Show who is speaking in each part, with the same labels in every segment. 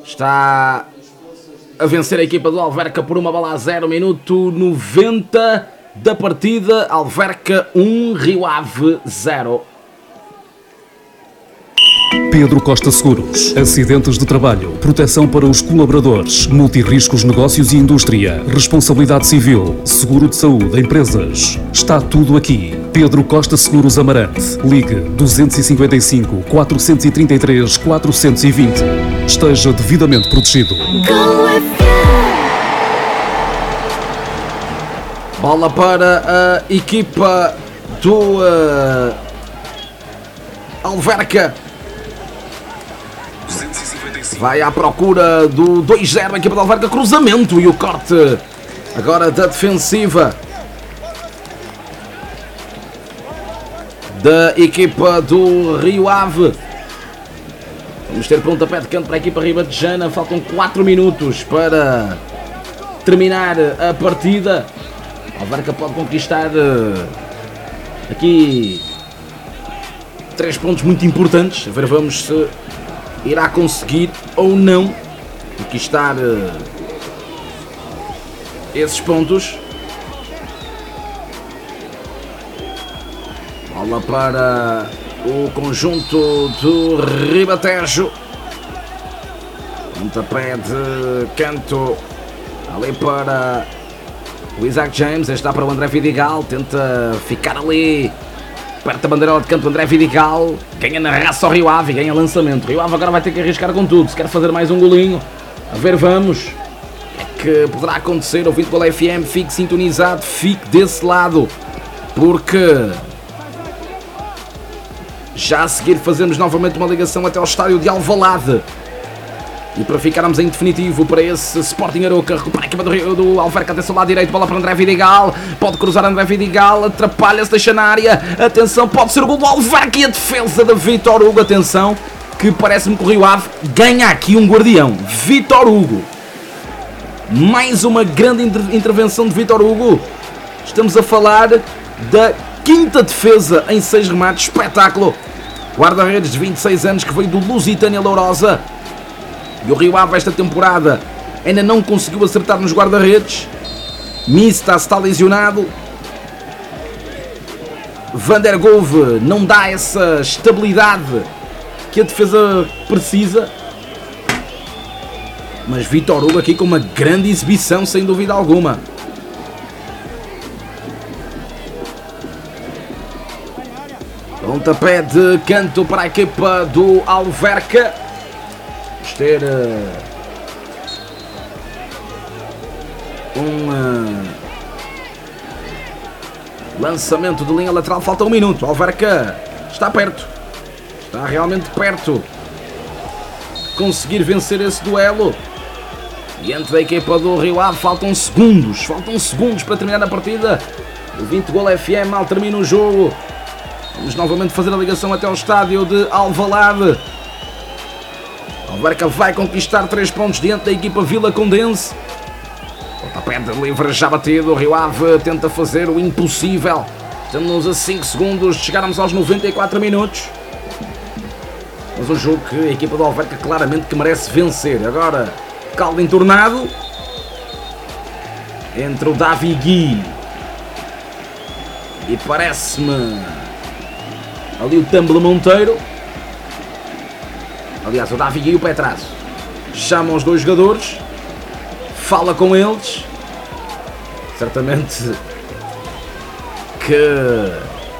Speaker 1: Está a vencer a equipa do Alverca por 1-0, minuto 90 da partida. Alverca 1, Rio Ave 0.
Speaker 2: Pedro Costa Seguros. Acidentes de trabalho, proteção para os colaboradores, multirriscos negócios e indústria, responsabilidade civil, seguro de saúde, empresas. Está tudo aqui. Pedro Costa Seguros Amarante. Ligue 255 433 420. Esteja devidamente protegido.
Speaker 1: Bola para a equipa do Alverca. Vai à procura do 2-0, a equipa do Alverca, cruzamento e o corte agora da defensiva da equipa do Rio Ave. Vamos ter pontapé de canto para a equipa ribatejana, faltam 4 minutos para terminar a partida. A Alverca pode conquistar aqui 3 pontos muito importantes, a ver, vamos se irá conseguir ou não conquistar esses pontos. Bola para o conjunto do Ribatejo. Pontapé de canto ali para o Isaac James. Está para o André Vidigal, tenta ficar ali perto da bandeira de canto. André Vidigal ganha na raça ao Rio Ave, ganha lançamento. Rio Ave agora vai ter que arriscar com tudo, se quer fazer mais um golinho. A ver, vamos. O que é que poderá acontecer? Ouvido pela FM, fique sintonizado, fique desse lado, porque já a seguir fazemos novamente uma ligação até ao estádio de Alvalade. E para ficarmos em definitivo para esse Sporting Aroca, recupera a equipa do Alverca, atenção lá direito, bola para André Vidigal, pode cruzar André Vidigal, atrapalha-se, deixa na área, atenção, pode ser o gol do Alverca e a defesa de Vítor Hugo, atenção, que parece-me que o Rio Ave ganha aqui um guardião, Vítor Hugo. Mais uma grande intervenção de Vítor Hugo, estamos a falar da 5ª defesa em 6 remates, espetáculo. Guarda-redes de 26 anos que veio do Lusitânia Lourosa. E o Rio Ave esta temporada ainda não conseguiu acertar nos guarda-redes. Mista está lesionado. Van der Gouve não dá essa estabilidade que a defesa precisa. Mas Vítor Hugo aqui com uma grande exibição, sem dúvida alguma. Pontapé de canto para a equipa do Alverca. Vamos ter lançamento de linha lateral, falta 1 minuto. O Alverca está perto, está realmente perto de conseguir vencer esse duelo. Diante da equipa do Rio Ave faltam segundos para terminar a partida. O 20 Gol FM mal termina o jogo. Vamos novamente fazer a ligação até ao estádio de Alvalade. O Alverca vai conquistar 3 pontos diante da equipa Vila Condense. Pontapé de livre já batido. O Rio Ave tenta fazer o impossível. Estamos a 5 segundos de chegarmos aos 94 minutos. Mas um jogo que a equipa do Alverca claramente que merece vencer. Agora, caldo entornado entre o Davi Gui e parece-me ali o Tumble Monteiro. Aliás, o Davi Gui e o Petrazo chamam os 2 jogadores, fala com eles, certamente que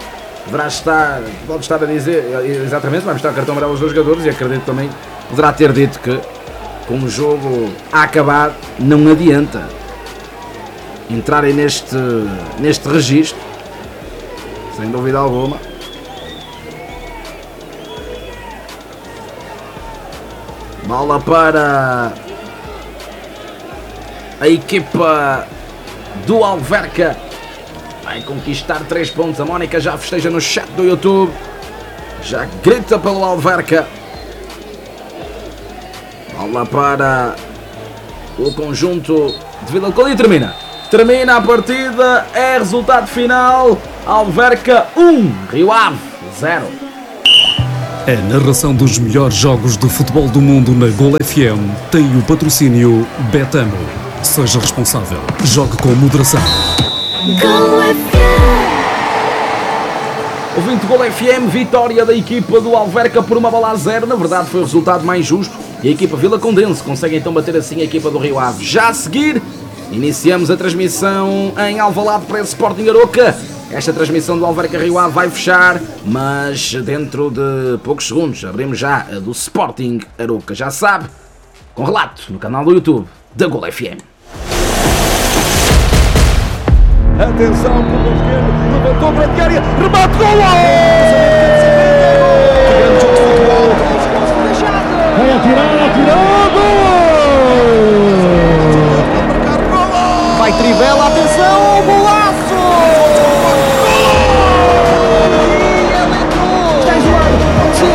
Speaker 1: pode estar a dizer, exatamente, vai mostrar cartão amarelo aos 2 jogadores, e acredito também poderá ter dito que com o jogo a acabar não adianta entrarem neste registro, sem dúvida alguma. Bola para a equipa do Alverca. Vai conquistar 3 pontos. A Mónica já festeja no chat do YouTube. Já grita pelo Alverca. Bola para o conjunto de Vila Conde e termina. Termina a partida. É resultado final. Alverca 1, Rio Ave 0.
Speaker 2: A narração dos melhores jogos de futebol do mundo na Gol FM tem o patrocínio Betano. Seja responsável. Jogue com moderação.
Speaker 3: Gol FM.
Speaker 1: Ouvinte Gol FM, vitória da equipa do Alverca por 1-0. Na verdade foi o resultado mais justo e a equipa Vilacondense consegue então bater assim a equipa do Rio Ave. Já a seguir, iniciamos a transmissão em Alvalade para esse Sporting Aroca. Esta transmissão do Alverca Rio Ave vai fechar, mas dentro de poucos segundos abrimos já a do Sporting Aroca. Já sabe, com relato no canal do YouTube da Gol FM.
Speaker 4: Atenção, pelo esquerdo, levantou para a área, remate, golo!